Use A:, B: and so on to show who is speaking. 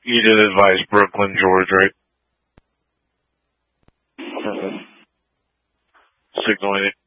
A: You did advise Brooklyn, George, right?
B: Perfect.
A: Signaling it.